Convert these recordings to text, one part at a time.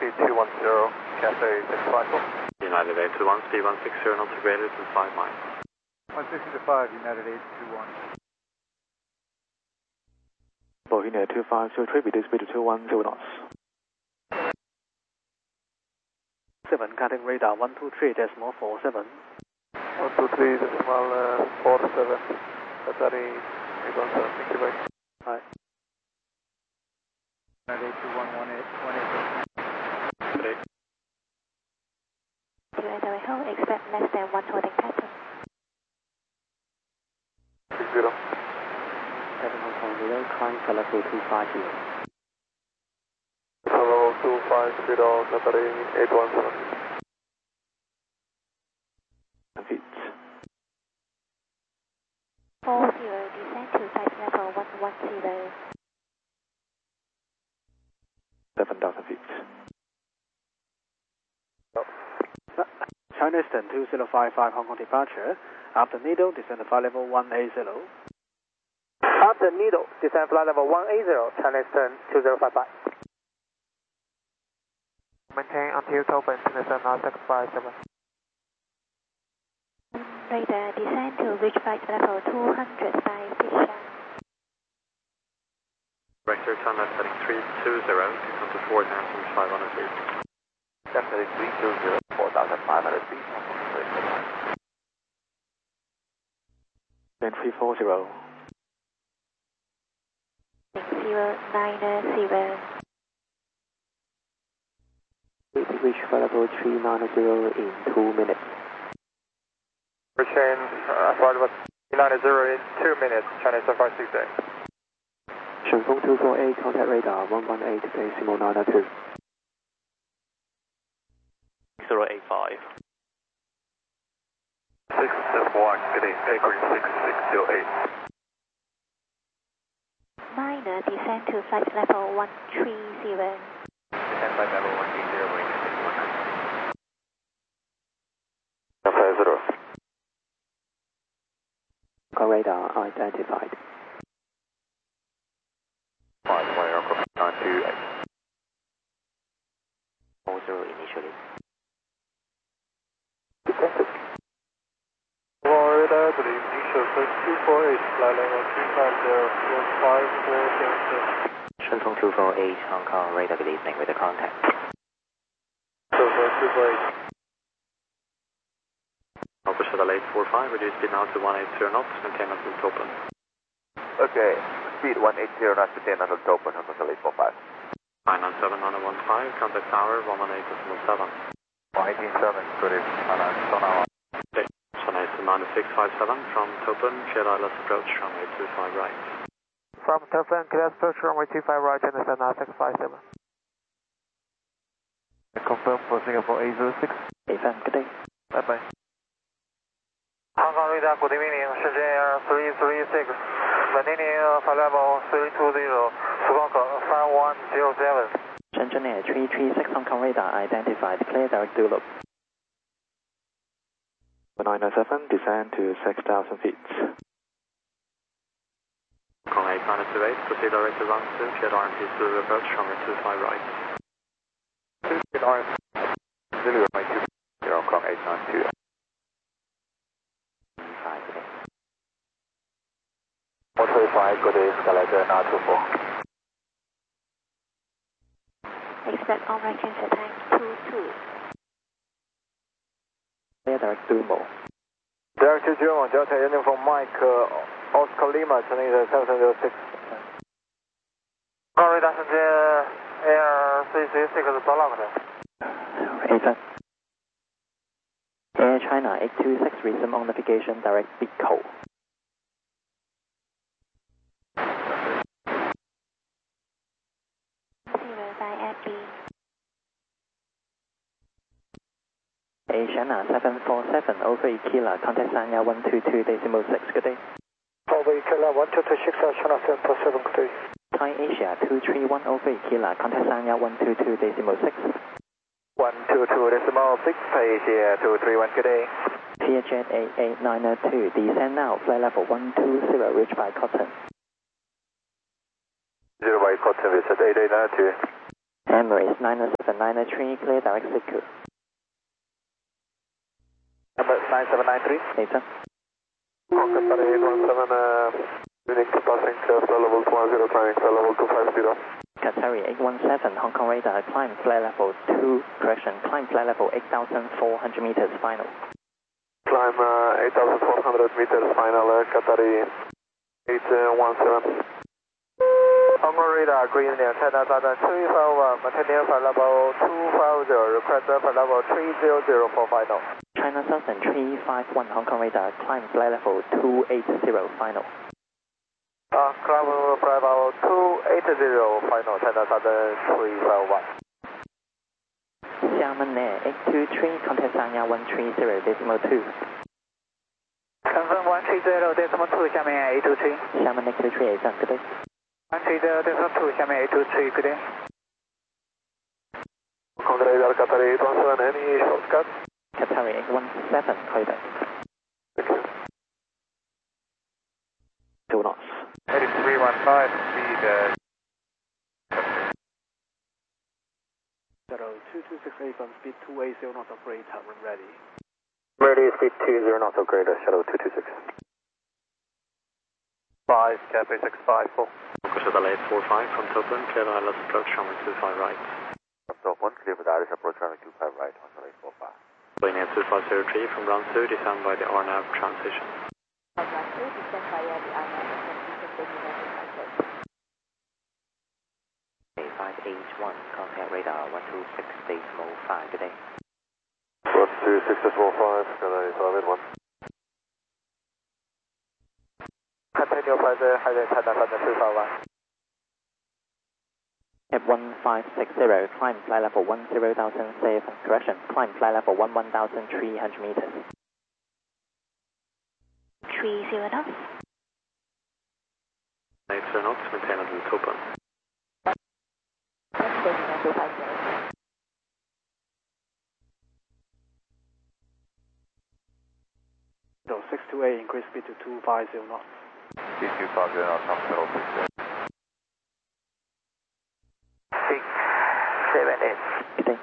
speed 210, Cathay 654. United 821, speed 160, not greater than 5 miles. 160 to 5, United 821. United 2503, reduce speed to 210 knots. 7, cutting radar 123.47. 123.47, Qatari 817, thank you very much. Hi. United 821, 18. To enter a hold, expect less than 1 holding pattern. 60. 7 Hong Kong, below, climb for level 250. Level 250, Qatari 817. Feet. 40, descend to flight level 110. 7,000 feet. China Eastern 2055 Hong Kong departure. After Needle, descend to flight level 180. After Needle, descend flight level 180, China Eastern 2055. Maintain until Topin, Citizen 657. Radar, descend to reach flight level 200 by Fisher. Vector turn left heading 320, to come to 4,500 feet. Left heading 320, 4,500 feet. Then 340. 090. Reach flight level 390 in 2 minutes. Retain flight level 390 in 2 minutes, Chinese 568. 顺风248, contact radar 118.992. 085. 671, good day, Green 6608. Minor, descend to flight level 130. Descend flight level 130, wing 619. 50. Radar identified. 520, aircraft 928. 40 initially. Detected. Florida, good evening, show 248, flight level 250, 顺风248, Hong Kong, radar, good evening, with the contact. So 248. Opposite the late 45, reduce speed now to 180 knots, maintain until Topin. Okay, speed 180 knots, maintain until Topin, Hotel 845. 997 on 15, contact tower 118.7. 187, good evening, Sonar. China 9657 from Topin, clear ILS approach, runway 25 right. From Topin, clear approach, runway 25 right, and Sonar 657. Confirm for Singapore 806. FM, good day. Bye-bye. Hong Kong radar, good evening, Shenzhen 336, maintaining flight level 320, Fukuoka 5107. Shenzhen Air 336, Hong Kong radar identified, clear direct to loop. 907, descend to 6,000 feet. Hong Kong 8928, proceed direct to run 2, cleared RMP Zulu approach, runway 25 right. Cleared RMP Zulu, runway 20, Hong Kong 892. 125, good day, Skyliner 924. Expect on right transfer time 22. Clear direct to Mo. Direct to German, Delta engine from Mike, Oscar Lima, turning 706. Hong Kong radar, Shenzhen Air 336, Prolonged. FM. Air China 826, resume on navigation, direct Biko. China 747, over Ikila, contact Sanya 122.6, good day. Over Ikila 1226, China 747, good day. Thai Asia 231, over Ikila, contact Sanya 122.6. 122.6, Thai Asia 231, good day. Vietjet A8902, descend now, flight level 120, reach by Cotton. 0 by Cotton, Vietjet A8902. Emirates 97993, clear direct circuit. Number 9793. Later. Qatar 817, Munich to passing flight level 20, climbing flight level 250. Qatari 817, Hong Kong radar, climb flight level 2, correction, climb flight level 8,400 meters, final. Climb 8,400 meters, final, Qatari 817. Hong Kong radar, green, China Southern 351, maintaining flight level 250, request flight level 300 for final. China Southern 351, Hong Kong radar, climb flight level 280, final. Climb flight level 280, final, China Southern 351. Xiamen Air 823, contact Sanya 130.2. Confirm 130.2, 下面 823. Xiamen 823, 8 good day. 130.2, 下面 823, good day. Hong Kong radar, Qatari 817, any shortcut? Qatari 817, clear back. Thank you. 2 knots. 8315, speed 0226 from speed 280 knots operator, when ready. Ready, speed 20 knots, operator, Shadow 226. 5, Cafe 654. Focus at LA 45 from Toplan, clear ILS approach runway 25 right. From Top 1, clear with ILS approach runway 25 right, Hotel 845. Linear 2503 from round 2, descend by the RNAV transition. From round 2, descend via the RNAV transition designated transit. 581, contact radar 126.5, good day. 126.5, Qatari 581. Continue flight Hainan China Southern 351. At 1560, climb flight level 10,007, correction, climb flight level 11,300 meters. 30 knots. 80 knots, maintain at Toplan. Destination 250. No, 628, increase speed to 250 knots. Speed 250 knots, hospital 6 678. Good day.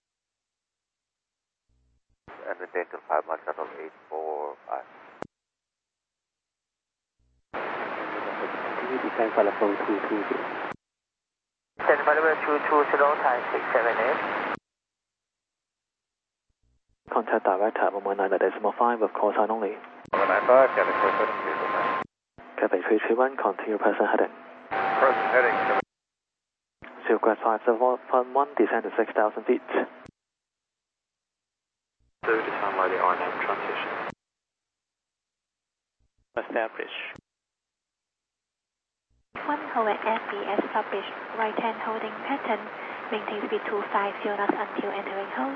And maintain till 5 miles, Shuttle 845. Continue descend flight level 220. Descend flight level 220, time 678. Contact director 119.5 with call sign only. 195, Cafe 47, Cafe 331, continue present heading. present heading. Silkgrass 571, descend to 6,000 feet. 2, descend by the RNAV transition. Establish. 1 Howard FB established right hand holding pattern. Maintain speed 250 knots until entering hold.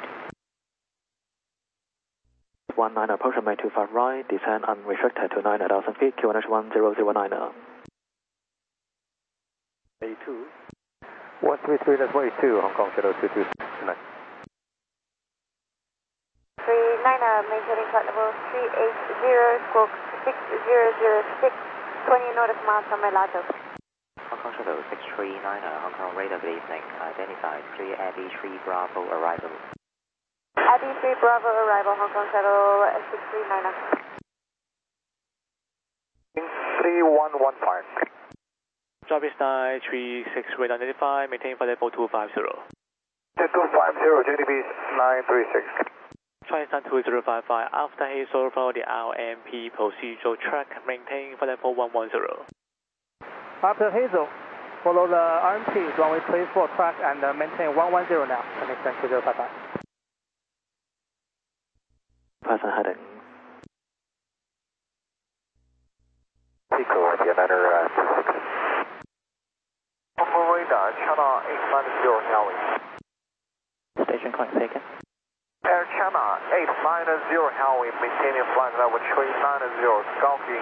19 approach runway 25 right, descend unrestricted to 9,000 feet, QNH 1009. A2. 133.82, Hong Kong Shadow 226. 39, maintaining flight level 380, squawk 6006, 20 nautical miles from Melato. Hong Kong Shuttle 639, Hong Kong radar, good evening. Identified 3 Abby 3 Bravo arrival. Abby 3 Bravo arrival, Hong Kong Shuttle 639. 3115. Jarvis 936, radar identified, maintain flight level 250. 250, JDB 936. Triton 2055, after Hazel, follow the RMP procedural track, maintain flight level 110. After Hazel, follow the RMP runway 34 track and maintain 110 now. Connection 2055. Present heading. Pico, Aviator 26. Hong Kong radar, China 890 Howie. Station point taken. Air China 890 Howie, maintaining flight level 390, Golfing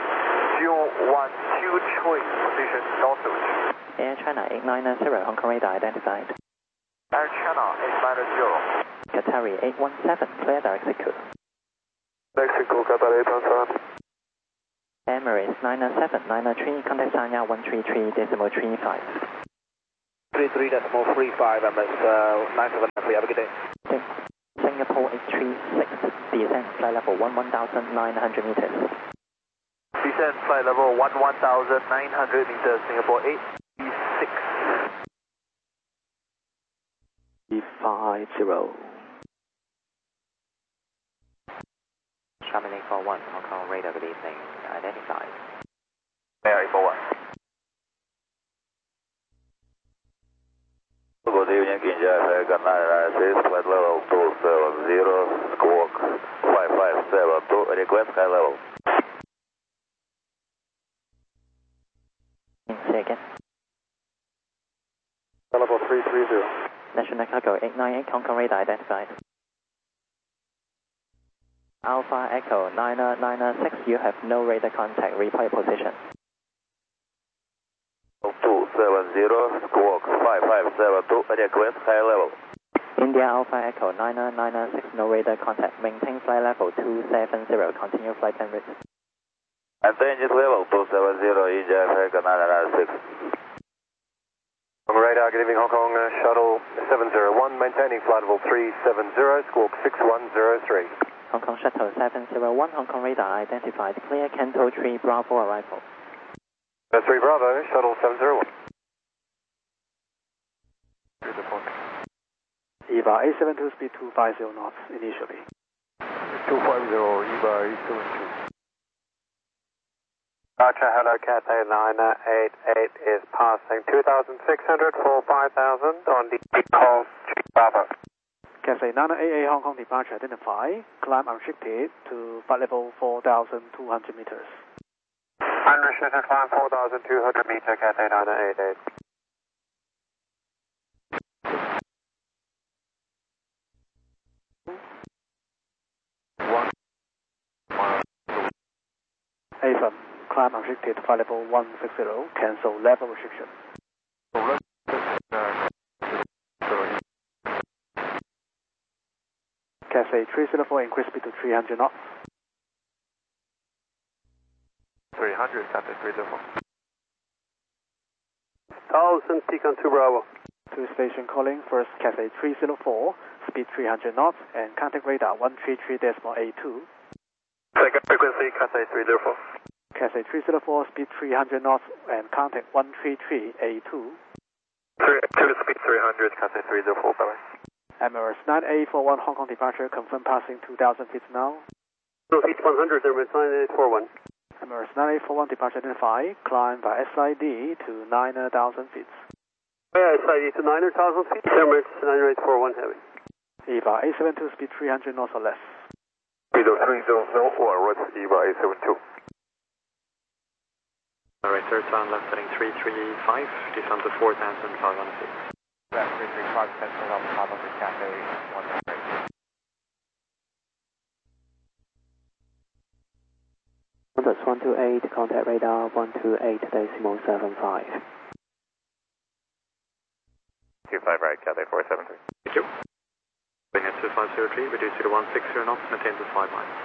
012 position northward. Air China 890, Hong Kong radar identified. Air China 890. Qatari 817, clear direct circuit. Mexico, Qatar 817. Emirates 907, 903, contact Sanya 133.35. 33.35 MS 97, we have a good day. Singapore 836, descent flight level 11,900 meters. Descent flight level 11,900 meters, Singapore 836. E50. Chamonix 41, Hong Kong radar, good evening, identified. Mary 41. Good evening, India, flight level 270, squawk 5572, request high level. Say again. Level 330. National Cargo 898, Hong Kong radar identified. Alpha Echo 996, you have no radar contact, report position. 270, squawk 5572, request high level. India Alpha Echo 9996, no radar contact, maintain flight level 270, continue flight en route. Maintain level 270, India Alpha Echo 996. Radar, good evening, Hong Kong Shuttle 701, maintaining flight level 370, squawk 6103. Hong Kong Shuttle 701, Hong Kong radar identified, clear Canto 3 Bravo arrival. 3 Bravo, Shuttle 701. EVA A72 speed 250 knots initially. 250, EVA A72. Archer, hello, Cathay 988 is passing 2,600 for 5,000 on the call Bravo. Cathay 988 Hong Kong departure identified, climb unrestricted to flight level 4,200 meters. Unrestricted climb 4,200 meter, Cathay 988. A1, climb unrestricted to flight level 160, cancel level restriction. Cathay 304, increase speed to 300 knots. 300, Cathay 304. 1000, Pecan 2 Bravo. To station calling, first Cathay 304, speed 300 knots, and contact radar 133.82. Second frequency, Cathay 304. Cathay 304, speed 300 knots, and contact 133.82. To speed 300, Cathay 304, bye-bye. Emirates 9841 Hong Kong departure, confirm passing 2,000 feet now. Northeast 100, Emirates 9841. Emirates 9841 departure identified, climb by SID to 9,000 feet. Yeah, SID to 9,000 feet, Emirates 9841 heavy. EVA A72 speed 300 knots or less. 304, what's EVA A72? Operator, turn left heading 335, descend to 4,500 feet. 335, descend up top of the Cathay 100. Numbers 128, contact radar 128.75. 25 right, Cathay 473. Thank you. Bring it to 503, reduce it to 160 knots, maintain to 5 miles.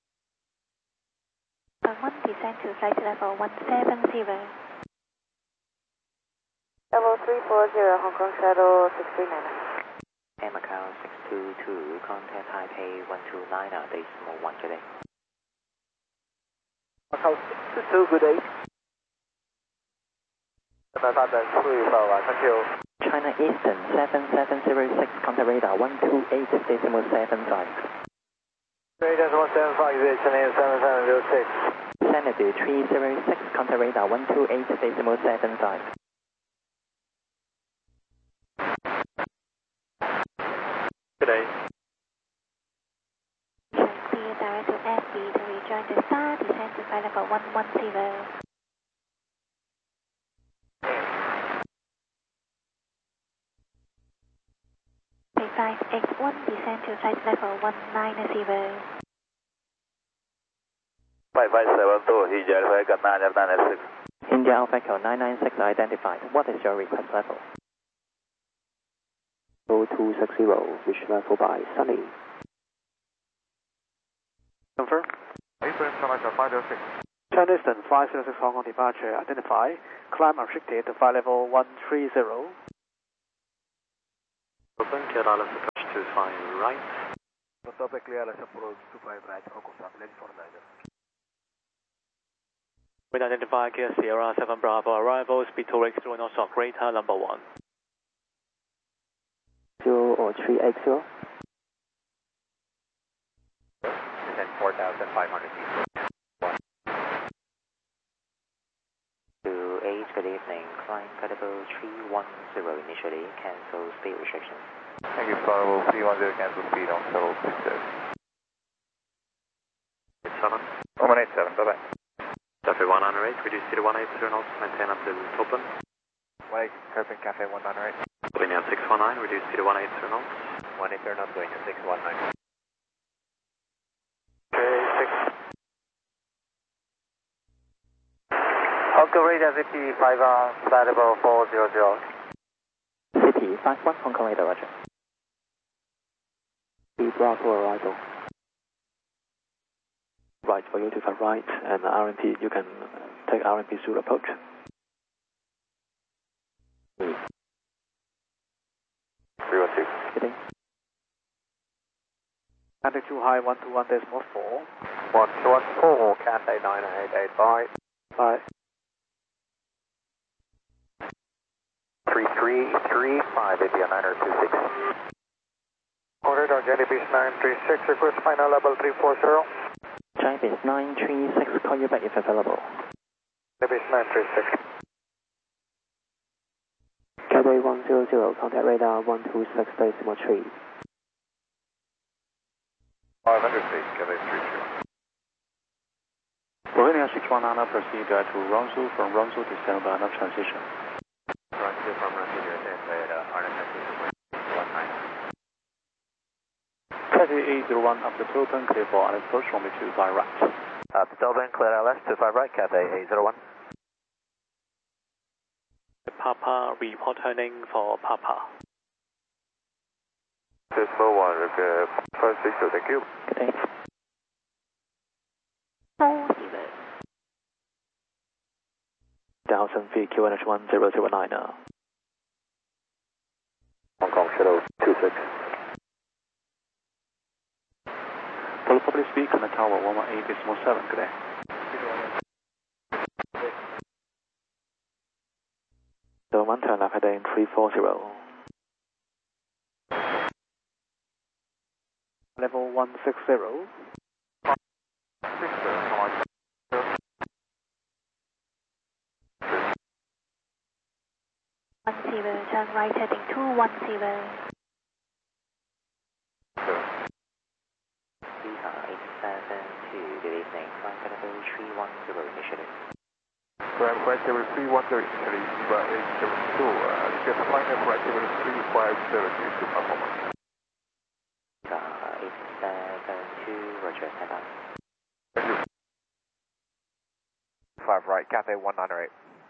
1 descent to flight level 170. Level 340, Hong Kong Shuttle 639. Macau 622, contact Taipei 129.1 today. Macau 622, good day. Thank you. China Eastern 7706, contact radar 128.75. Radar 175, China 7706. Xanadu 306, contact radar 128.75. Good day. Clear direct to FB to rejoin the star, descend to flight level 110. Pay 581, descend to flight level 190. 5572, India Alpha Echo 996. India Alpha Echo 996 identified. What is your request level? 0260, reach level by Sunny. Confirm. Eastern Selector 506. China Eastern 506 Hong Kong departure identified, climb unrestricted to flight level 130. Open, clear ILS approach 25 right. Topic clear ILS approach 25 right, Hong Kong South, ready for Niger. With identified Kia Sierra 7 Bravo arrival, speed 2 x 0 knots operator number 1. 0 or 380. Descend 4,500 feet. 28, good evening. Climb credible 310 initially. Cancel speed restrictions. Thank you, Flight 310, cancel speed on shuttle 66. 7. 187, bye-bye. Cafe 108, reduce to 180 knots, maintain until Toplan. 180, Hairpin Cafe 198. Slovenia 619, reduce to 180 knots. 180 knots, going to 619. Hong Kong radar City 5 flight level 400. City 51, Hong Kong radar, roger. Speed Bravo arrival. Right for you to fly right, and RMP, you can take RMP through approach. 312. Kidding. Altitude high 121.4. 114, Cathay 988, bye. Bye. 3335, India 9026. Corridor Jelly Beach 936, request final level 340. Chinese 936, call you back if available. Jelly Beach 936. Cathay 100, contact radar 126.3. 500 feet, Cathay 32. Slovenia 619, proceed to Ronsu, from Ronsu to San Bernardino transition. Ronsu from Ronsu to San Bernardino, 19. Cathay 801 up the Toplan, clear for ILS approach runway 25 right. Up to Toplan, clear ILS 25 right, Cathay 801. Papa, report turning for Papa. Decimal 1, 560, thank you. Good day. Oh, Seabird. 1000 feet, QNH 1009 now. Hong Kong Shuttle 26. Full public speed, connect tower 118.7, good day. So 1 turn left heading 340. Level 160. 10, turn right heading 210. Beta 872, good evening. Climb credible 310 initially. Climb right level 310 initially, Viva 872. Just final right level 3570 to performance. Beta 872, roger, stand by. Thank you. 5 right, Cathay 198.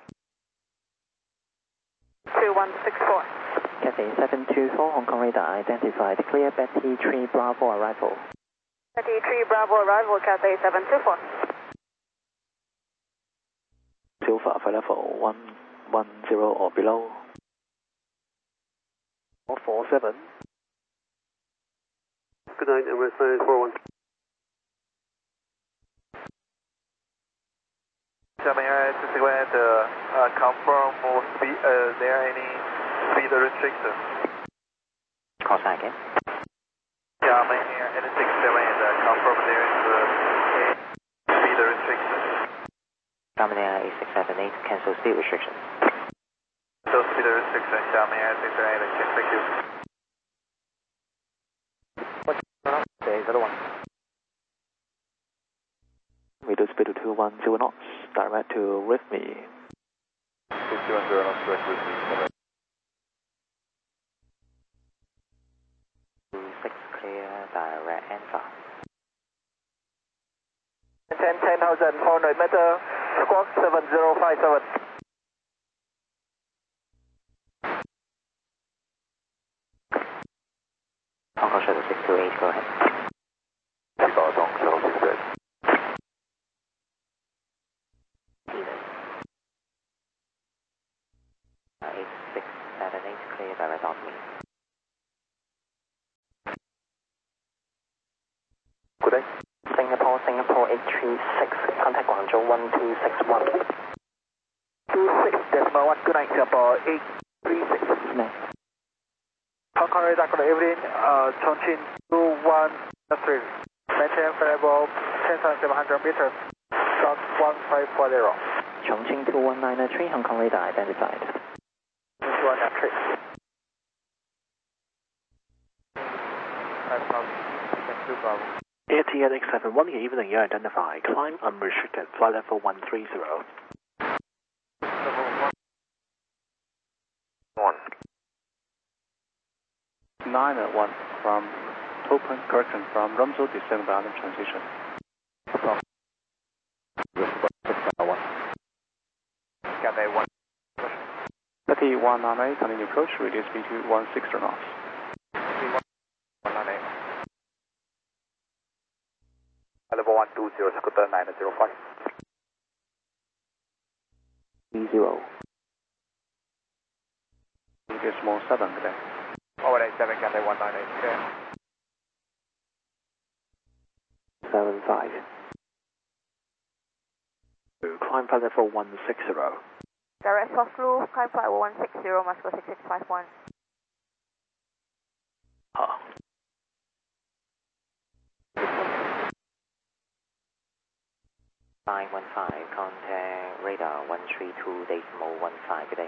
2164. Cathay 724, Hong Kong radar identified. Clear Betty 3 Bravo arrival. Betty 3 Bravo arrival, Cathay 724. Silver, flight level 110 or below. 447. Good night, Emirates 941. Confirm speed, there any speed restrictions? Call sign again. Yeah, I'm here at 67 and confirm there is speed restrictions. Xiamen 8678, cancel speed restrictions. So speed restrictions, Xiamen 8678, thank you. There's other one. Reduce speed to 210 knots, direct to Rhythmy. 210 knots, direct with me. 26 clear, direct and fast. 10,400 meter, squawk 7057. Hong Kong Shuttle 628, go ahead. Hong Kong Shuttle 628. Seabird. 8678, clear, direct on me. Singapore 836, contact Guangzhou 1261. 26.1, good night, Singapore 836. Next. Hong Kong radar, good evening, Chongqing 213. Maintain flight level 10,700 meters, South 1540. Chongqing 21993, Hong Kong radar identified. 2193. 88X71, good evening, you identified. Climb unrestricted, flight level 130. 9-1 from open, correction, from Rumzhou descend bound transition. From Cathay 1. 3198, continue approach, reduce speed to 16 knots. 198. Level 120, scooter 905. 30. Medium small 7 today. 187, Cathay 198, clear. 75. Climb flight level 160. Direct Oslo, climb flight level 160, Moscow 6651. 515, contact radar 132.15 today.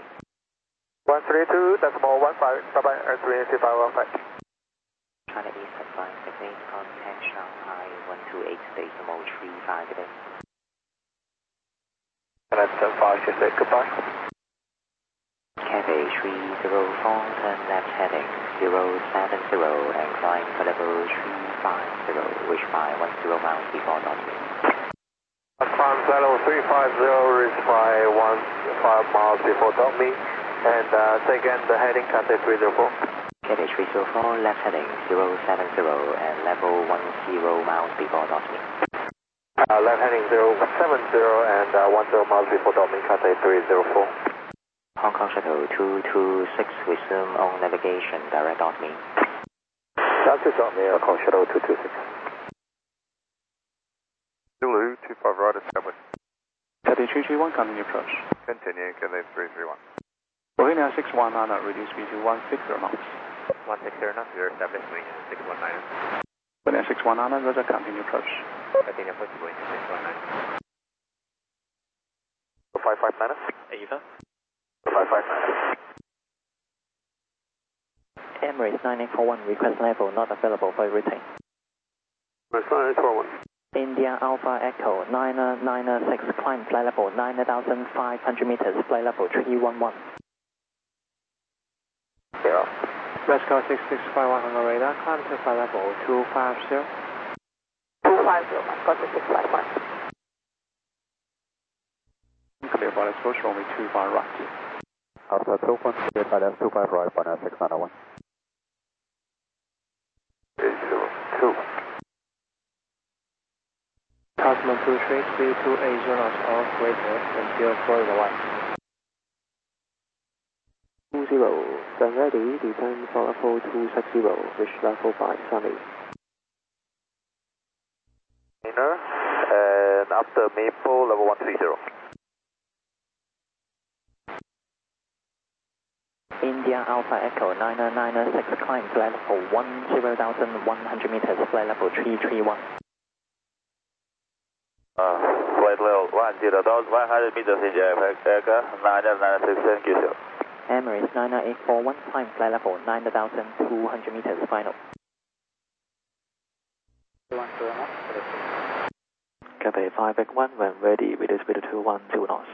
132.15, bye-bye, R38515. China East Flying Technique, contact Shanghai 128.35 today. That's 568, goodbye. Cathay 304, turn left heading 070 and climb for level 350, wish by 10 miles before Dortmund. Climb flight level 350, reach by 15 miles before Dortmund, and say again the heading Cathay 304. Cathay 304, left heading 070 and level 10 miles before Dortmund. Left heading 070 and 10 miles before Dortmund, Cathay 304. Hong Kong Shuttle 226, resume on navigation, direct Dortmund. That's it, Dortmund, Hong Kong Shuttle 226. Zulu 25 right, established. Cathay 331, continue approach. Continue, Cathay 331. Bohemia 619, reduce speed to 160 knots. 160 knots, you're established, wing 619. Bohemia 619, roger, continue approach. Continue approach, wing 619. 55 minutes. Ava. 55 minutes. Emirates 9841, request level not available for retain. Emirates 9841. India Alpha Echo 996, climb flight level 9,500 meters, flight level 311. Resco 6651 on the radar, climb to flight level 250. 250, Moscow 6651. Clear by approach, runway 25 right. After 21, clear by left 25 right, Bonnet 691. 802. Cosmo 23, speed 280 knots off, greater until further right. 20, turn ready, descend for level 260, reach level 5, sunny. Inner, and after Maple, level 130. India Alpha Echo 9996, climb flight level 10,100 meters, flight level 331. Flight level 10,100 meters in the aircraft, 996, thank you, sir. Emirates 99841, climb flight level 9,200 meters, final. Cathay 581, when ready, reduce speed to 212 knots.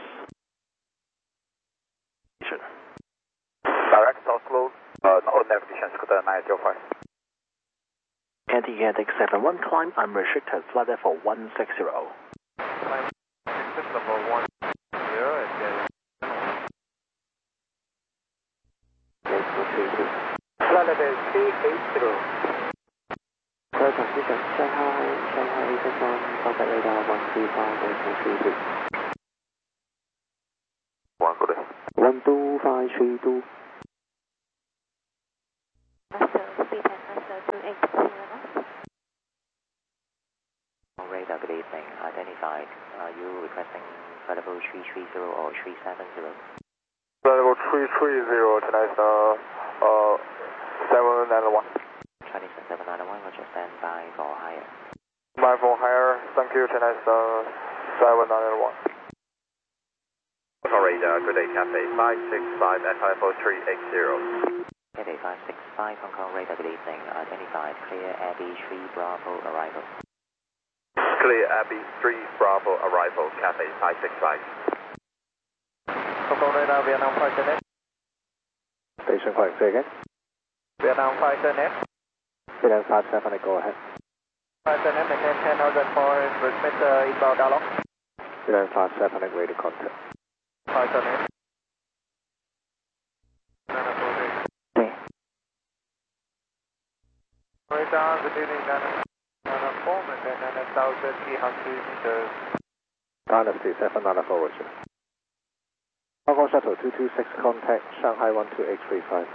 Direct Oslo, no navigation, scooter 905. Cathay X71, climb unrestricted, flight level 160. Climb level 110 and then flight level 380. Clear transition, Shanghai 861, contact radar 125.32. 12532. Master, speed and master 280 knots. Radar good evening. Identified. Are you requesting flight level 330 or 370? Flight level 330, tonight's 791. Chinese 791, roger, stand by for higher. By for higher, thank you, tonight's 791. Radar, good day, Cathay 565 at HFO 380. Cathay 565, Hong Kong radar, good evening. Identified, clear Abbey 3 Bravo arrival. Clear Abbey 3 Bravo arrival, Cathay 565. Hong Kong radar, Vietnam 5 net. Station 5, say again. Vietnam 5 net. Vietnam 57, go ahead. 5 net, maintain 10,000 for transmit inbound dialogue. Vietnam 57, ready to contact. 5 net. Radar, good evening, Nana 4, maintain 9,300 meters. Dynasty 794, roger. Hong Kong Shuttle 226, contact Shanghai 12835.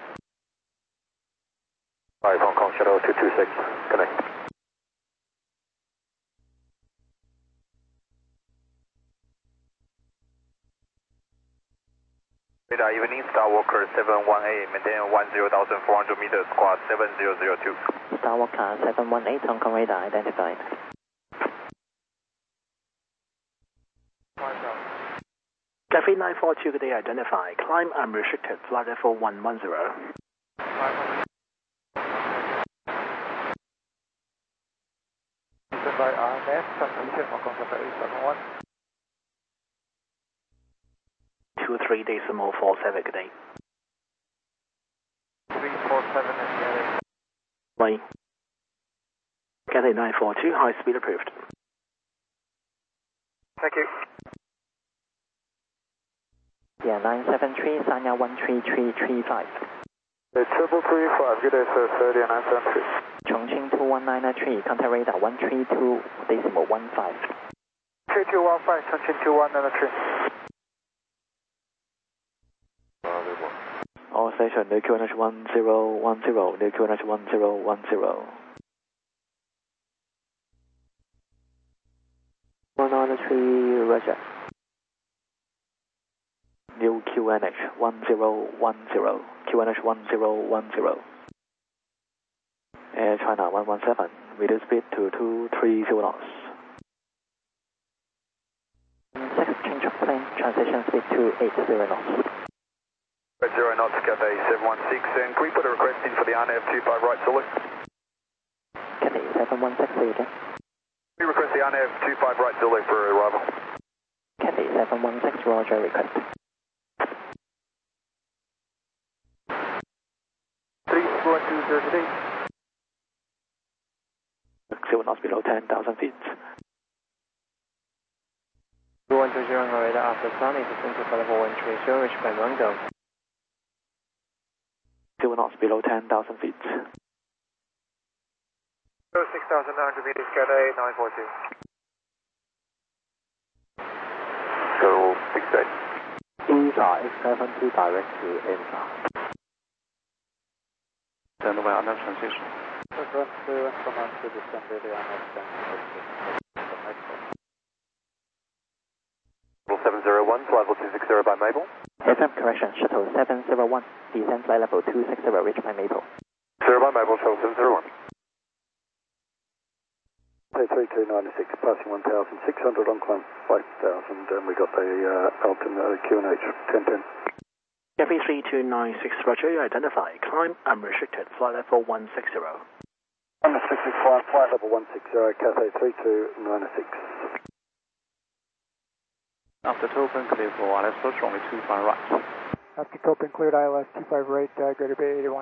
5 Hong Kong Shuttle 226, connect. Radar evening, Starwalker 718, maintain 10,400 meters, squad 7002. Starwalker 718, Hong Kong radar, identified. Cathay 942, good day, identified. Climb unrestricted, flight level 110. By RNS, transmission Hong Kong Cathay 711. 23.47, good day. 347 and Cathay. Right. Cathay 942, high speed approved. Thank you. Yeah, 973, Sanya 13335. 335, good day, sir, 30 and 973. Chongqing 21993, contact radar 132.15. 3215, Chongqing 2193. All station, new QNH 1010, new QNH 1010. 193, roger. New QNH 1010, QNH 1010. Air China 117, radio speed to 230 knots. 6, change of plane, transition speed to 80 knots. 0 knots, Cathay 716, and can we put a request in for the RNAV 25 right to look? Cathay 716, again. We request the RNAV 25 right to look for arrival. Cathay 716, roger, request. 31208. 0 knots below 10,000 feet. 120 radar after sun is descent to level 130, reach by Mango. 0 knots below 10,000 feet. 6,900 meters, Cathay 942. So, 68. India X72 direct to India. Stand by under transition. Request clearance command to descend radio and extend. 701, flight level 260 by Maple. FM correction, shuttle 701, descent flight level 260, reach by Maple. 0 by Maple, shuttle 701. 3296, passing 1,600 on climb 5,000, and we got the Alton QNH 1010. Cathay 3296, roger, you identify. Climb unrestricted, flight level 160. Unrestricted flight level 160, Cathay 3296. After open, clear for ILS approach, only 25 right. After Copen cleared ILS 25 right, Greater Bay 81.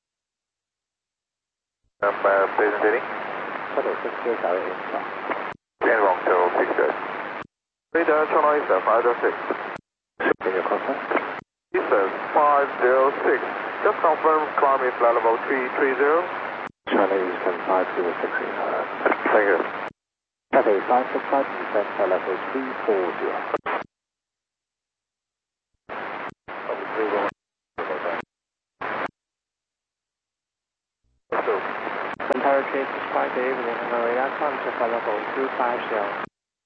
Pleasant city. Shuttle 60 direct India. And wrong, so 6 good. Radar, China Eastern 506. Can you confirm? Eastern 506. Just confirm climbing flight level 330. China Eastern 506. Thank you. Cathay 565, descent flight level 340. Territory 65, good evening. Hangar radar climb to flight level 250.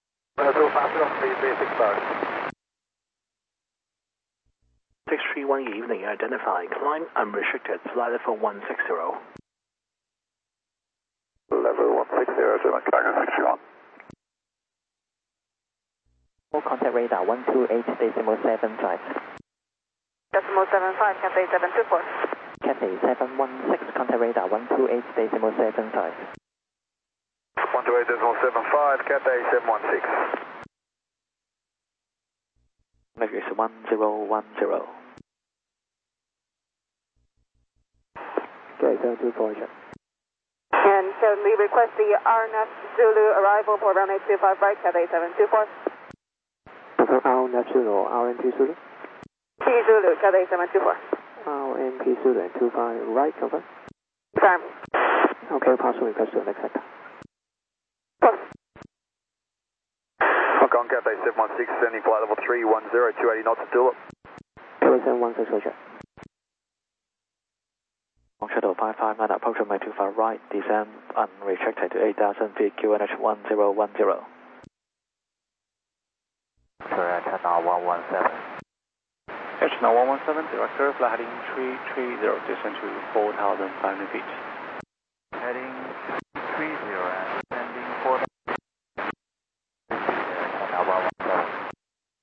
631, good evening. Identify. Climb unrestricted. Flight level 160. Level 160, German Tiger 61. Contact radar 128.75. Decimal 75, Cathay 724. Cathay 716, contact radar 128.75. 128.75, Cathay 716. Matrix 1010. Okay, 724. And can we request the RNF Zulu arrival for runway 25 right, Cathay 724? RNF Zulu, RNP Zulu? T Zulu, Cathay 724. RNP Zulu and 25 right, confirm? Confirm. Okay, passing request to the next sector. Hong Kong Cathay 716, sending flight level 310, 280 knots to Tulip. 716, Roger. Shuttle 559, approach runway 25 right, descend unrestricted to 8,000 feet, QNH 1010. China 117. China 117, director, flight heading 330, descend to 4,500 feet. Heading 30 and descending 4,000. China 117.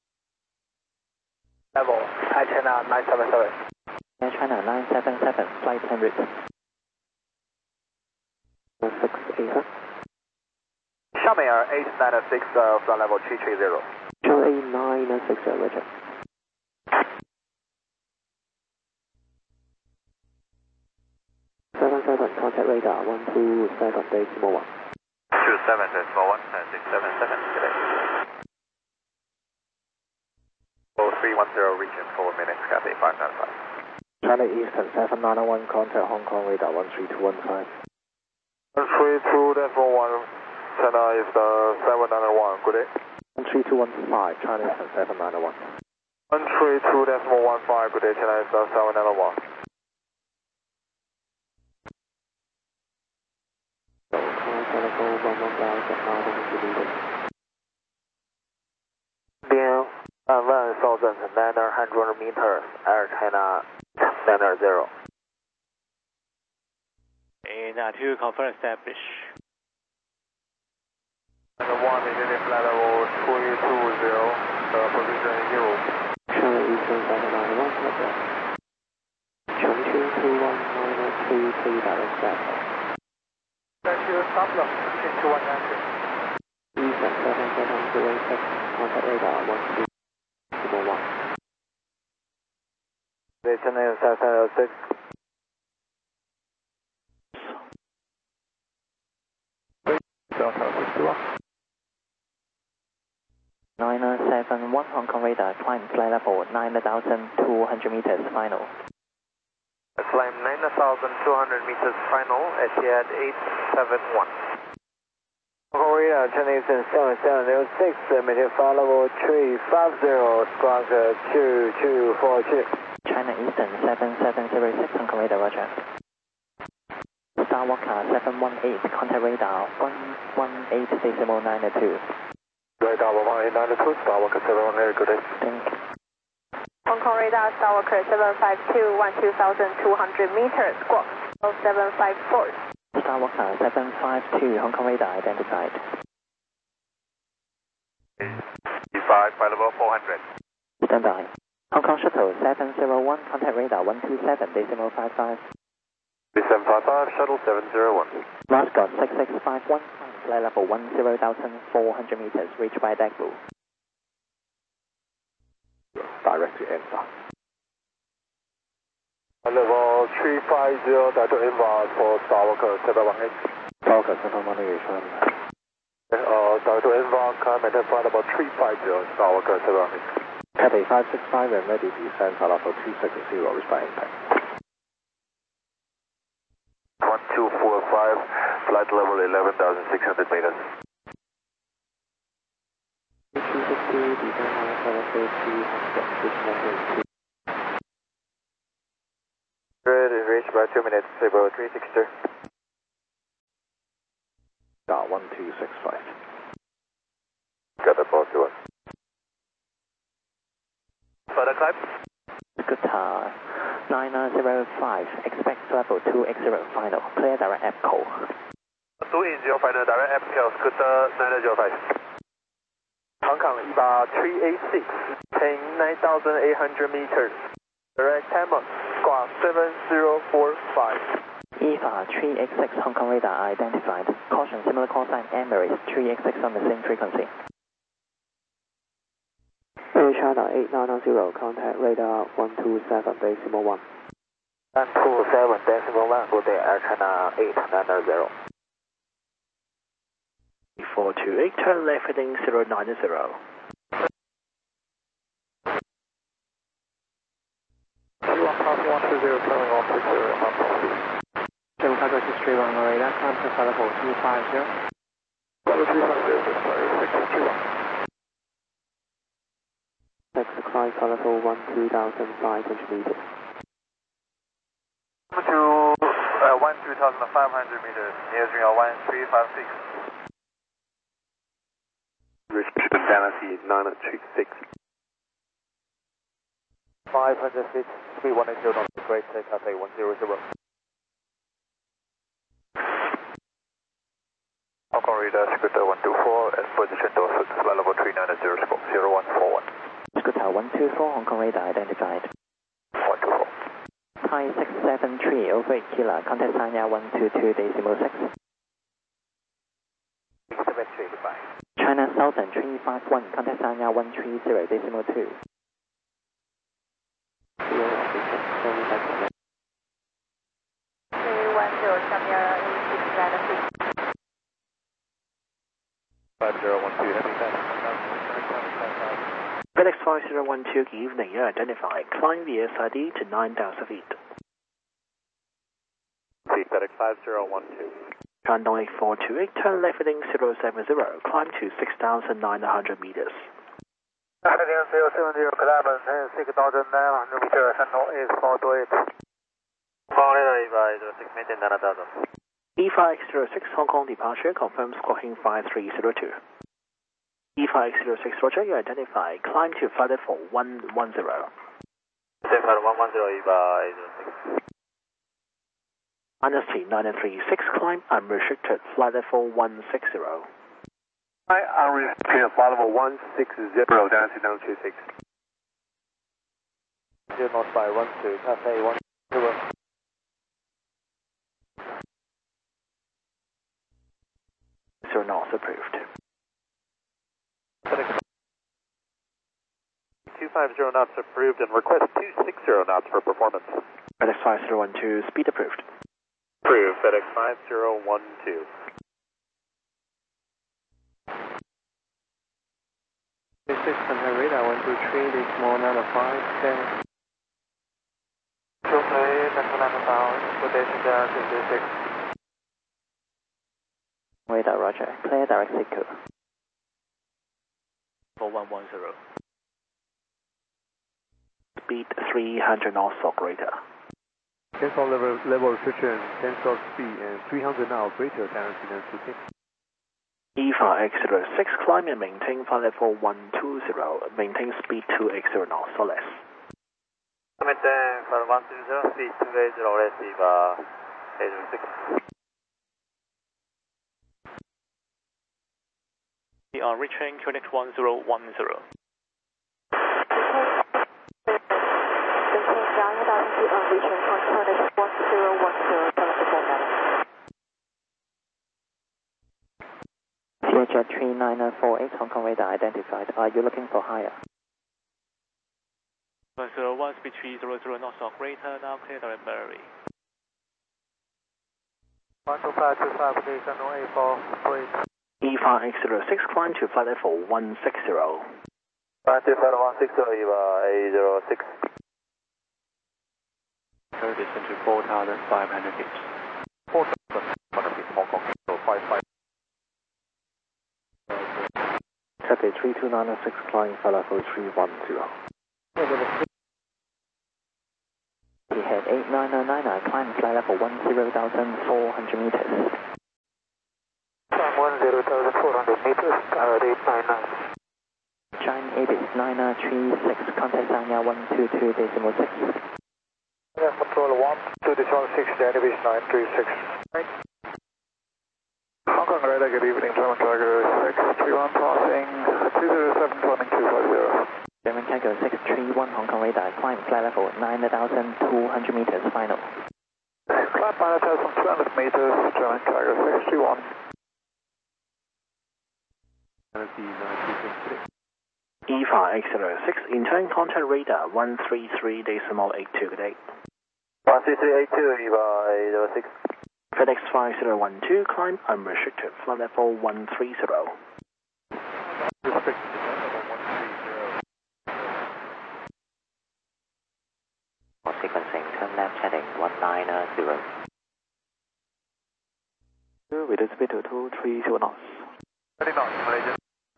Level, China 977. Air China 977, flight en route. 6 Xiamen 896, flight level 330. Charlie 996, Roger. Contact radar 127.1. 27.1, 677, today. 0310, region 4 minutes, Cathay 595. China Eastern 7901, contact Hong Kong radar 13215. 132.1, China is 791, good day. 13215, China Eastern 7901. 132.15, good day, China is 791. Being 1,900 meters, Air China 900. And to confirm establish. And 1 immediate flight level 220, position is 0. China Eastern 791, contact. Chongqing 21-33, direct step. Thank you, stop loss, into 190. Eastern 7706, contact radar 131. China is 706. Delta 61. 971, Hong Kong radar, climb flight level 9,200 meters, final. Climb 9,200 meters, final, Etihad 871. Hong Kong radar, China Eastern 7706, maintain flight level 350, squawk 2242. China Eastern 7706, Hong Kong radar, roger. Starwalker 718, contact radar 118.92. Radar 11892, Starwalker 718, good day. Thank you. Hong Kong radar, Starwalker 752, 1200 meters, squawk 0754. Starwalker 752, Hong Kong radar identified. 5, flight level 400. Stand by. Hong Kong Shuttle 701, contact radar 127.55. 3755, Shuttle 701. Mascot 6651, flight level 10,400 meters, reached by deck blue. Direct to answer. Level 350, direct to inbound for Starwalker 718. Starwalker 718, China. Direct to inbound, climb and flight level 350, Starwalker 718. Cathay 565 and ready to descend flight level 260, reach by impact. 1245, flight level 11,600 meters. 260, descend flight level 360. Good, reached by 2 minutes, Table 360. 1265. Got it, 41. Further climb. Scooter 905, expect level 280 final, clear direct EPCO. 280 final, direct EPCO, Scooter 905. Hong Kong EVA 386, paying 9,800 meters. Direct Tampa, squawk 7045. EVA 386, Hong Kong radar identified. Caution, similar call sign Emirates 386 on the same frequency. Air China 8990, contact radar 127.1. 127.1, good day, Air China 8990. 428, turn left heading 090. Chicago history 1 radar, climb to flight level 250. Level 350, 6 climb flight level 12,500 meters. To 12,500 meters, near 1356. Richmond Galaxy 936. 500 feet, speed 180 knots, Great Cathay 100. Hong Kong radar, Scooter 124, at position Dorset, flight level 390, squawk 0141. Scooter 124, Hong Kong radar identified. 124. Thai 673, over 8 Kilo, contact Sanya 122.6. China Southern 351, contact Sanya 130.2. FedEx 5012, good evening, you identified. Climb via SID to 9,000 feet. FedEx 5012. Shandong 8428, turn left heading 070, climb to 6,900 meters. Heading 070, climb 6,900 meters, Shandong 8428. Maintain 9,000. E5X06 Hong Kong departure, confirm squawking 5302. E5X06 Roger, you identify. Climb to flight level 110. Flight 110, EVA 806. Dynasty 936, climb unrestricted, flight level 160. Hi, unrestricted, flight level 160, Dynasty 936. 0 knots by 12, Cathay 10. 0 knots approved. 250 knots approved and request 260 knots for performance. FedEx 5012, speed approved. Approved, FedEx 5012. 6 contact radar 123, decimal 905, 10. Okay, Central 9,000, quotation down to 6. Radar Roger, clear direct Seiko. 4110. Speed 300 knots or greater. Cancel level restriction, cancel speed and 300 now greater than 926. E5X06, climb and maintain flight level 120, maintain speed 280 knots or less. Maintain flight 120, speed 280 or less, EVA 806. We are reaching QNH 1010. CHF 3948, Hong Kong radar identified. Are you looking for higher? 101, speed 300 knots or greater, now clear direct Berry. 12525, position 8428. E5X06, climb to flight level 160. 160, EVA 806. Current distance to 4,500 feet. 4,500 feet, Hong Kong, 55. Cathay 3296, climb flight level 310. He had 8999, climb flight level 10,400 meters. 2,400 meters, 899. China Ibis 936, contact Sanya 122.6. Yeah, control 122.6, China Ibis 936. Right. Hong Kong radar, good evening, German Tiger 631 passing 207 climbing 250. German Tiger 631, Hong Kong radar, climb flight level 9,200 meters, final. Climb 9,200 meters, German Tiger 631. EVA X06, intern contact radar 133.82, good day. 13382, EVA 806. FedEx 5012, climb unrestricted, flight level 130. Sequencing, turn left heading 190. With the speed to 230 knots. 30 knots, Malaysia.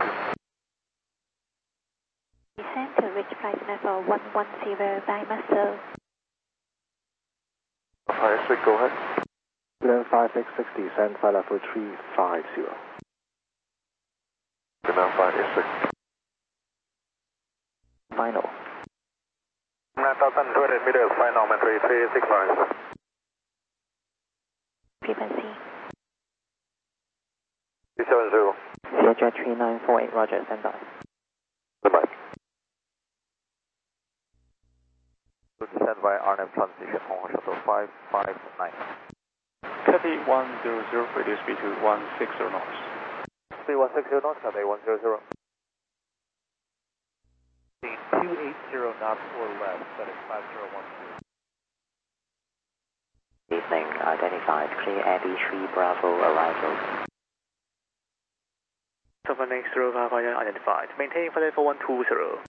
Descend to reach flight level 110 by muscle. Fire strict, go ahead. 5X6 descend, flight level 350. Demand 5X6. Final. 9,200 meters, final, entry 365. Frequency. 370. CHF 3948, roger, stand by. Goodbye. Stand by RNAV transition, Hong Kong Shuttle 559. Cathay 100, reduce speed to 160 knots. Speed 160 knots, Cathay 100. Speed 280 knots or less, FedEx 5012. Evening, identified, clear Abbey 3 Bravo arrival. 7X055 identified, maintain flight level 120.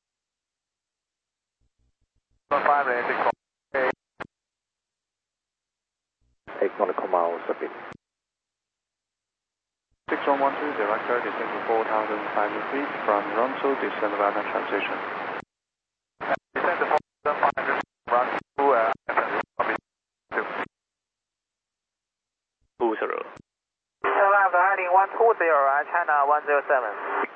5 landing. 8 nautical miles a bit. 6112, director, descend to 4,500 feet from Romso, descend about and transition. Descend to 4,500, run to 20. left heading 120, China 107.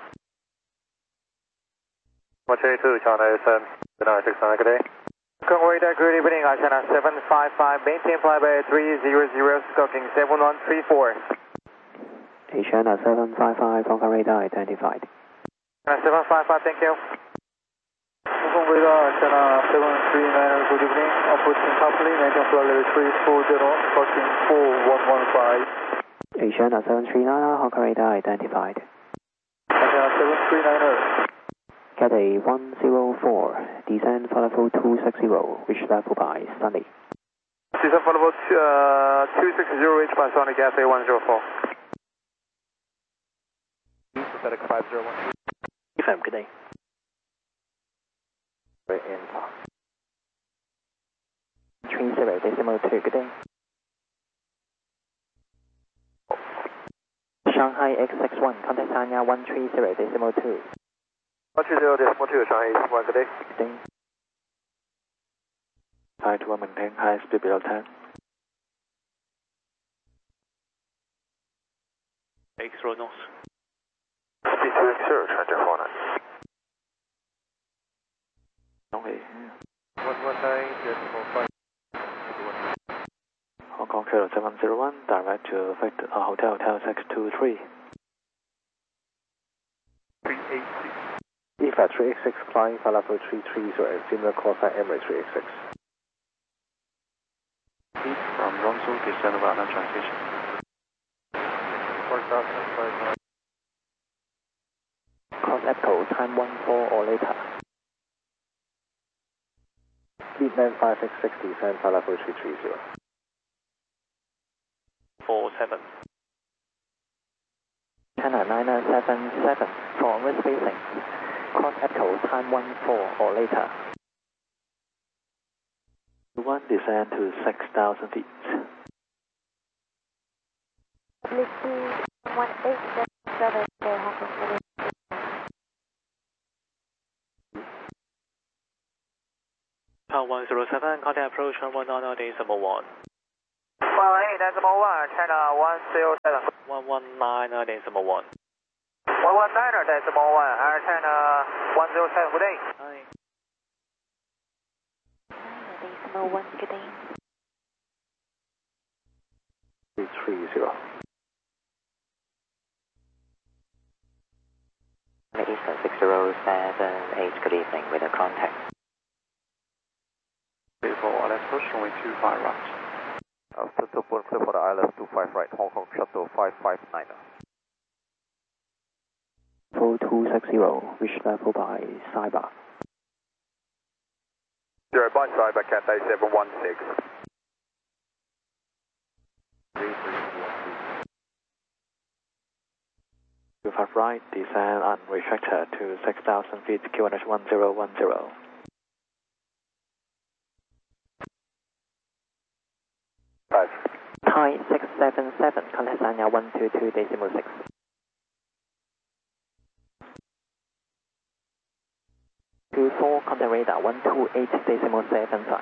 122, China 07, 969, good day. Hong Kong radar, good evening, China 755, maintain flyby 300, skulking 7134. China 755, Hong Kong radar identified. China 755, thank you. Hong Kong radar, China 739, good evening, approaching properly, maintain flight level 340, skulking 4115. China 739, Hong Kong radar identified. China 739. Cathay 104, descend flight level 260, reach level by Sunday. Descend flight level 260, reach by Sunday, Cathay 104. FedEx 5012. FM, good day. Right in. 30.2, good day. Shanghai X61, contact Sanya 130.2. 130.2, Shanghai 1, good day. Good day. High to maintain high speed below 10. X0 knots. Speed 280, transfer 49. Okay. 119.45. Hong Kong Kilo 701, direct to Hotel 623. 380. EVA 386, flying flight level 330, similar call sign Emirates 386. From Romso, descend about and transition. 4,500. Cross Echo, time 14 or later. Speed 956, descend flight level 330. 47. China 9977, forward spacing. Cross Echo, time 14 or later. 1, descend to 6,000 feet. Liquid 1877, Hong Kong. Power 107, contact approach 119.1. Well, hey, 119.1, China 107. 119.1. 119.1, Air China 107, good day. Hi. 9.1, good day. 330. Eastern 6078, good evening, with a contact. For ILS push, runway 25 right. After 2.3 for the ILS 25 right, Hong Kong Shuttle 559. 4260, reach level by Cyber. 0 by Cyber, Cathay 716. 25 right, descend unrestricted to 6,000 feet, QNH 1010. Thai 677, contact Sanya 122.6. 24, contact radar 128.75.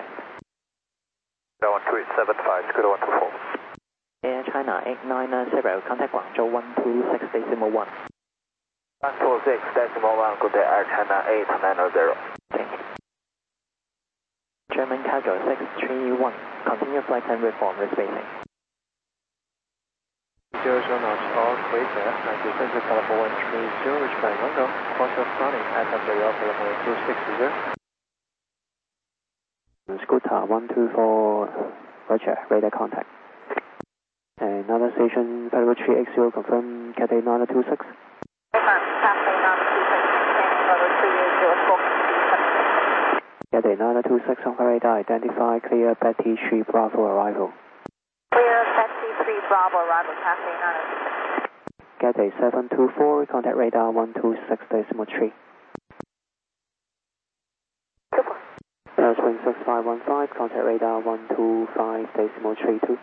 12875, good 124. Air China 8990, contact Guangzhou 126.1. 126.1, good day, Air China 8990. Thank you. German Casual 631, continue flight and reform respacing. 00 knots, all clear, and descend to California 130, reach by Longo, course of running, FWL California 260. Scooter 124, Roger, radar contact. And another station, Federal 380, confirm Cathay 926. Cathay 926 on radar, identify clear Betty 3 Bravo arrival. Clear Betty 3 Bravo arrival, Cathay 926. Cathay 724, contact radar 126.3. Airspring 6515, contact radar 125.32.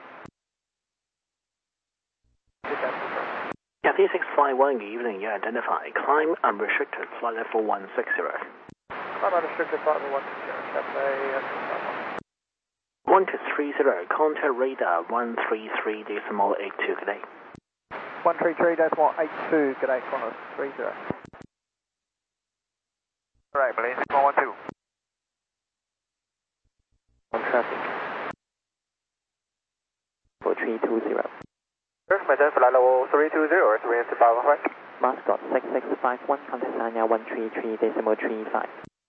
Cathay 651, good evening, you identify. Climb unrestricted, flight level 160. Climb unrestricted, flight level 160, Cathay 1230, contact radar 133.82, good day. 133.82, good day, Qantas 30. Right, Malaysia 112. On traffic. 4320. Maintain flight level 320, 325. Mascot 6651, contact Sanya 133.35.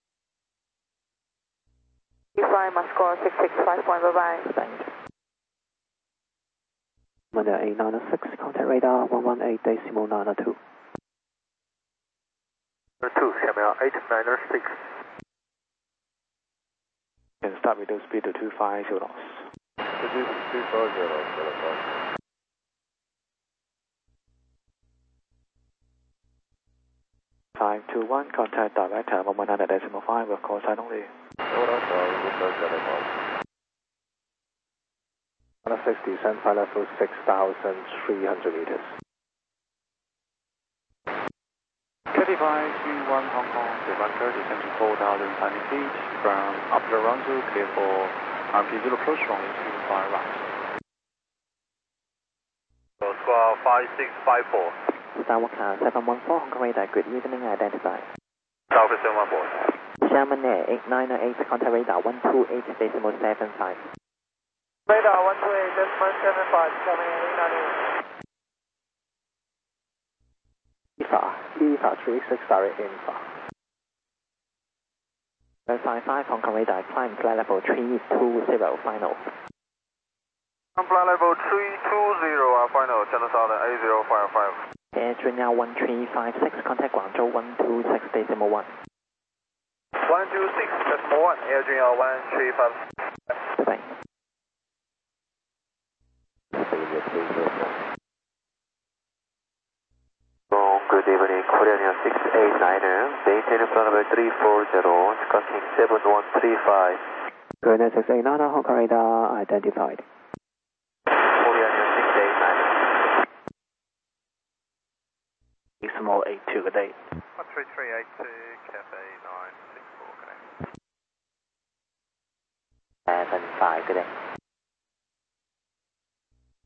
Fly Mascot 6651, bye-bye. Thank you. Manila 8906, contact radar 118.902. 2, Shamil 8906. Can start reduce speed to 250 knots. Reduce 240, 521, contact director 119.5 with call sign only. 160, descend flight level 6,300 meters. 3521 Hong Kong, departure, descend to 4,020 feet, from upper Runzhou, clear for RP0 approach, runway 25 right. Squawk 5654. Skywalker 714, Hong Kong radar, good evening, identify. Southwest 714. Sherman Air 8908, contact radar 128.75. Radar 128.75, Sherman Air 8908. EVA 386 direct infra. 55, Hong Kong radar, climb flight level 320, final. Flight level 320, final, China Southern 8055. Air Junior 1356, contact Guangzhou 126.1. 126.1, Air Junior 135. Bye-bye. Good evening, Korean Air 689er, maintain flight level 340, discussing 7135. Korean Air 689, Hong Kong radar identified. Korean Air 689. Small 82, good day. 13382, Cathay 964, connect. 75, good day.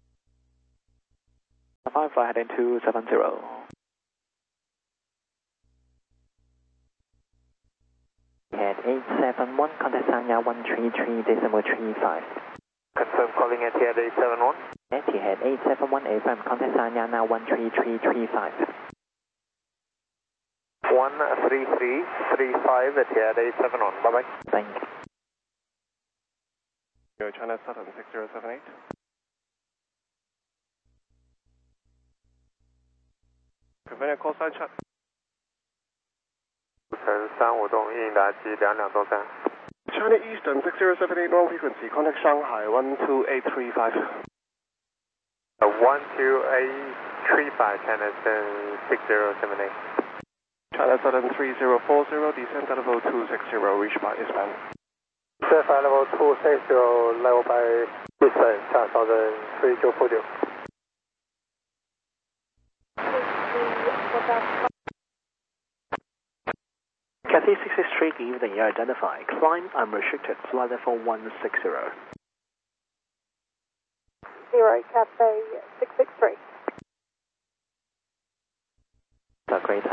5, fly heading 270. Head 871, contact Sanya 133.35. Confirm calling Etihad 871. Etihad 871, AFM, contact Sanya now 133.35. 133.35 Etihad 871, bye-bye. Thank you. Go China Southern 6078. Confirm call sign check. 352栋应答机22中3。 China Eastern 6078, wrong frequency, contact Shanghai 12835. 12835, China Eastern 6078. China Southern 3040, descend to level 260, reach by eastbound. Verify level 260, level by eastbound, China Southern 3040. Cathay 663, give the air identify. Climb unrestricted, flight level 160. 0, Cathay 663. Greater.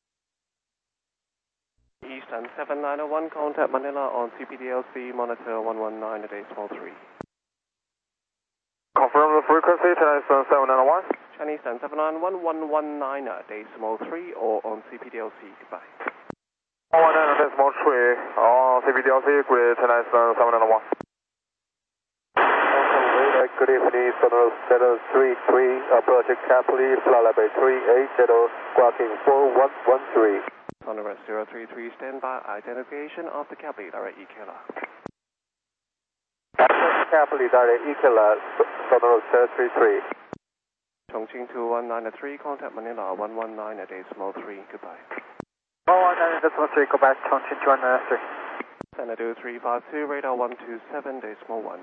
Eastern 7901, contact Manila on CPDLC, monitor 119 at A3. Confirm the frequency, China Eastern 7901. China Eastern 791 119 at A3 or on CPDLC, goodbye. 119.3 on CPDLC, good China Eastern 791. Good evening, Sonos 733, approaching carefully, flight level 380, squawking 4113. Sonora 033, stand by, identification of the cab leader at EKLA. Cab leader at EKLA, Sonos 033. Chongqing 2193, contact Manila 119 at A3, goodbye. 119.3, go back to Chongqing 2193. Xanadu 352, radar 127.1.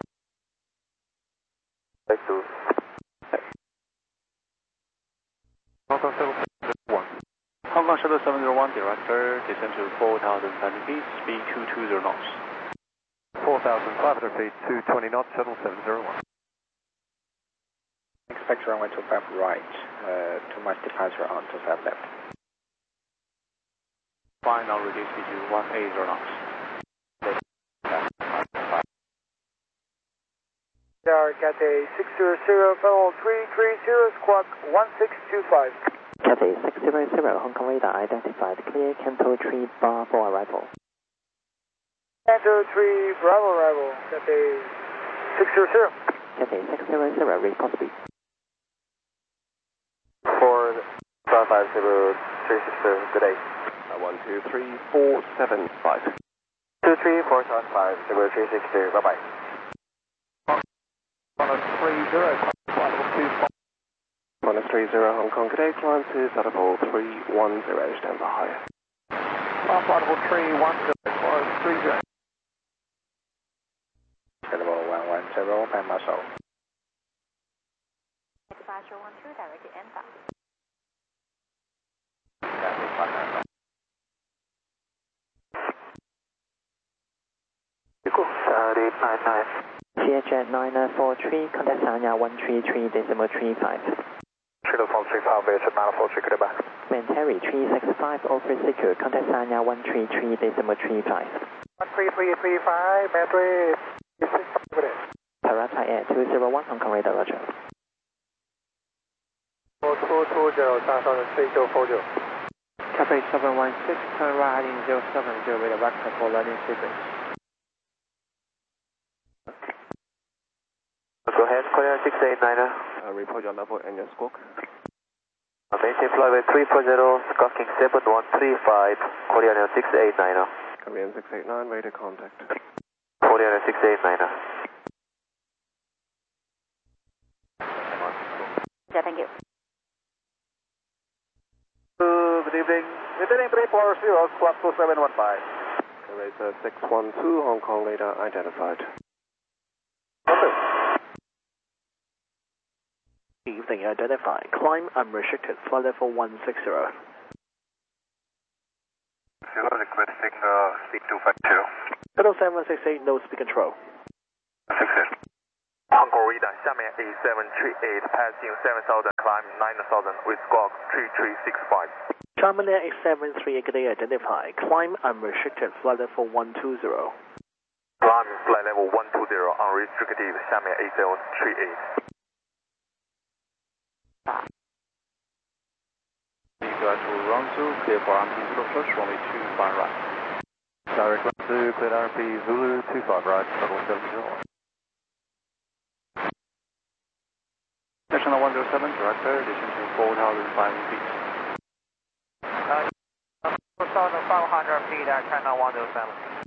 Thank you. Hong Kong 701. Hong Kong Shuttle 701, director, descend to 4,500 feet, speed 220 knots. 4,500 feet, 220 knots, Shuttle 701. Expect runway 25 right, too much departure on 25 left. Final reduce speed to 180 knots. Cathay 600, Level 330, squawk 1625. Cathay 600, Hong Kong radar identified, clear, Canto 3 bar for arrival. Canto 3 Bravo arrival, Cathay 600. Cathay 600, report speed. 4550367, good day. 123475. 234750362, bye-bye. 130, Hong Kong, good day, climb to Audible 310, stand by. Audible 310, 30. Level 110, by muscle. Departure 12, directed inbound. CHF 943, contact Sanya 133.35. Shuttle 435, it's Manifold 3, goodbye. Mentary 365, offer secure, contact Sanya 133.35. 13335, Mentary 365. Parata Air 201, Hong Kong radar, roger. 4220, China Southern 3040. Cathay 716, turn right heading 070 with a vector for landing sequence. Go ahead, Korea 689. Report your level and your squawk. Maintain flight 340, squawking 7135, Korea 689. Korean 689, radar contact. Korea 689. Yeah, thank you. Good evening, returning 340, squawk 2715. Eraser 612, Hong Kong radar identified. Evening identify. Climb unrestricted, flight level 160. Requesting speed 252. Shuttle 768, no speed control. 60. Concorida, 下面 8738 passing 7000, climb 9000 with squawk 3365. Charmander 8738 clear identified. Climb unrestricted, flight level 120. Climb flight level 120, unrestricted, 下面 8738. Direct to Ranzu, clear for RMP Zulu approach, runway 25 right. Direct Ranzu, clear RMP Zulu 25 right, shuttle 70. National 107, director, descending 4,500 feet. 4,500 feet at China 107.